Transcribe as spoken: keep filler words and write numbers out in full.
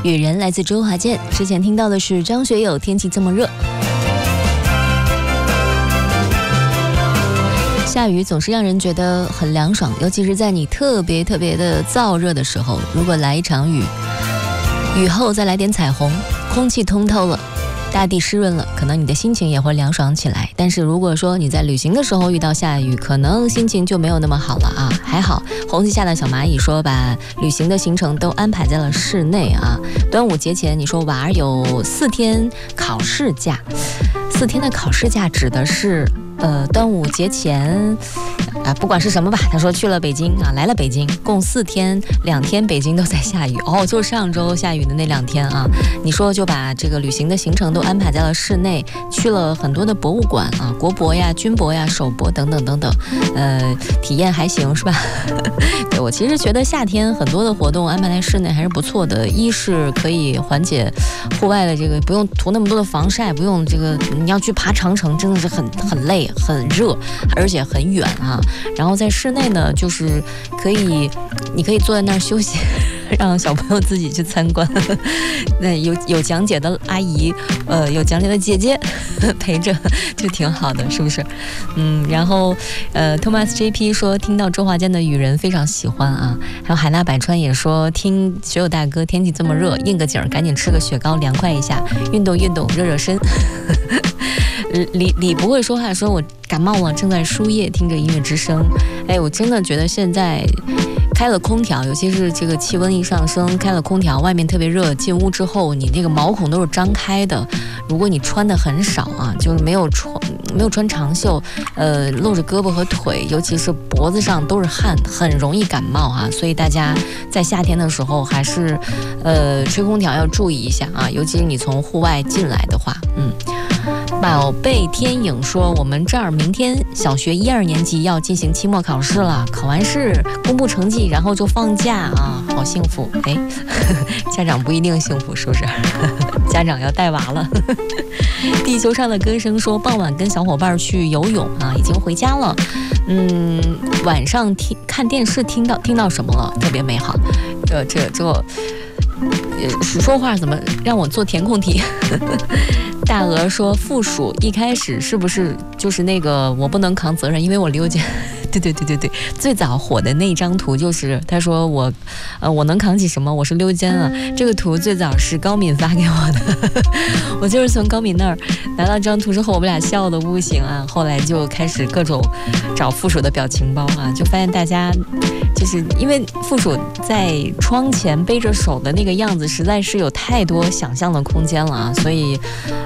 雨人来自周华健，之前听到的是张学友，天气这么热。下雨总是让人觉得很凉爽，尤其是在你特别特别的燥热的时候，如果来一场雨，雨后再来点彩虹，空气通透了，大地湿润了，可能你的心情也会凉爽起来。但是如果说你在旅行的时候遇到下雨，可能心情就没有那么好了啊。还好红旗下的小蚂蚁说把旅行的行程都安排在了室内啊。端午节前你说娃儿有四天考试假，四天的考试假指的是呃，端午节前啊，不管是什么吧，他说去了北京啊，来了北京，共四天，两天北京都在下雨哦，就上周下雨的那两天啊。你说就把这个旅行的行程都安排在了室内，去了很多的博物馆啊，国博呀、军博呀、首博等等等等，呃，体验还行是吧？对，我其实觉得夏天很多的活动安排在室内还是不错的，一是可以缓解户外的这个不用涂那么多的防晒，不用这个你要去爬长城，真的是很很累。很热，而且很远啊。然后在室内呢，就是可以，你可以坐在那儿休息，让小朋友自己去参观。那有有讲解的阿姨，呃，有讲解的姐姐陪着，就挺好的，是不是？嗯，然后呃 ，Thomas J P 说听到周华健的《雨人》非常喜欢啊。还有海纳百川也说听学友大哥，天气这么热，应个景儿，赶紧吃个雪糕凉快一下，运动运动，热热身。李李不会说话，说我感冒了，正在输液，听着音乐之声。哎，我真的觉得现在开了空调，尤其是这个气温一上升，开了空调，外面特别热，进屋之后，你这个毛孔都是张开的。如果你穿的很少啊，就是没有穿没有穿长袖，呃，露着胳膊和腿，尤其是脖子上都是汗，很容易感冒啊。所以大家在夏天的时候还是呃吹空调要注意一下啊，尤其是你从户外进来的话，嗯。宝贝天影说我们这儿明天小学一二年级要进行期末考试了，考完试公布成绩，然后就放假啊，好幸福。哎，家长不一定幸福，是不是？家长要带娃了。地球上的歌声说傍晚跟小伙伴去游泳啊，已经回家了。嗯，晚上听看电视听到听到什么了？特别美好。这这这。说话怎么让我做填空题？大鹅说附属一开始是不是就是那个我不能扛责任，因为我溜肩。对对对对对，最早火的那张图就是他说我，呃，我能扛起什么？我是溜肩了。这个图最早是高敏发给我的，我就是从高敏那儿拿到这张图之后，我们俩笑的不行啊。后来就开始各种找附属的表情包啊，就发现大家就是因为附属在窗前背着手的那个样子，实在是有太多想象的空间了啊，所以。